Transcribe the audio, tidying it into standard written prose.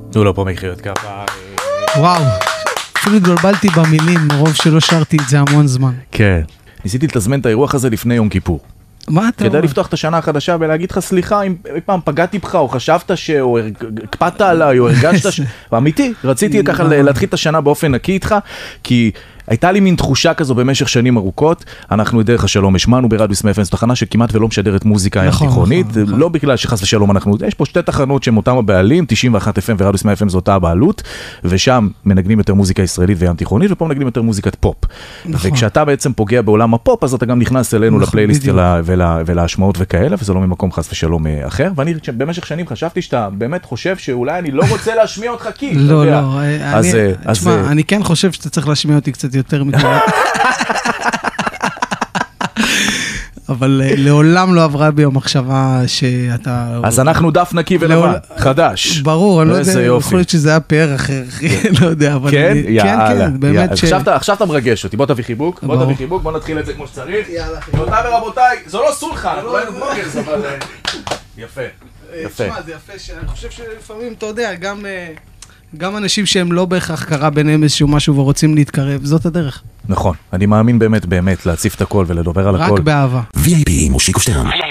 תנו לו פה מחיאות כפיים. וואו, אפילו התבלבלתי במילים, מרוב שלא שרתי את זה המון זמן. כן. ניסיתי לתזמן את האירוח הזה לפני יום כיפור. מה אתה אומר? כדי לפתוח את השנה החדשה ולהגיד לך סליחה אם אי פעם פגעתי בך או חשבת או הקפדת עליי או הרגשת ואמיתי, רציתי ככה להתחיל את השנה באופן נקי איתך, כי הייתה לי מין תחושה כזו במשך שנים ארוכות. אנחנו דרך השלום השמענו ברדיו סמי FM, זו תחנה שכמעט ולא משדרת מוזיקה ים תיכונית, לא בגלל שחס ושלום אנחנו, יש פה שתי תחנות שהן אותם הבעלים, 91 FM ורדיו סמי FM זו אותה הבעלות, ושם מנגנים יותר מוזיקה ישראלית וים תיכונית, ופה מנגנים יותר מוזיקת פופ. וכשאתה בעצם פוגע בעולם הפופ, אז אתה גם נכנס אלינו לפלייליסט ולהשמעות וכאלה, וזה לא ממקום חס ושלום אחר. ואני במשך שנים חשבתי שאתה באמת חושב שאולי אני לא רוצה להשמיע אותך כי, לא, לא, אני כן חושב שאתה צריך להשמיע אותי קצת יותר מכאלה. אבל לעולם לא עברה בי המחשבה שאתה... אז אנחנו דף נקי ולבן, חדש. ברור, אני לא יודע, יכול להיות שזה היה פאר אחר, לא יודע, אבל... כן? יאללה. באמת ש... עכשיו אתה מרגש אותי, בוא תביא חיבוק, בוא נתחיל את זה כמו שצריך. רבותיי ורבותיי, זו לא סולחה, אנחנו לא היינו בלוגרס, אבל... יפה, יפה. תשמע, זה יפה, אני חושב שלפעמים, אתה יודע, גם אנשים שהם לא בהכרח קרה ביניהם איזשהו משהו ורוצים להתקרב, זאת הדרך. נכון, אני מאמין באמת להציף את הכל ולדובר על הכל. רק באהבה. VIP מושיקו שטרן.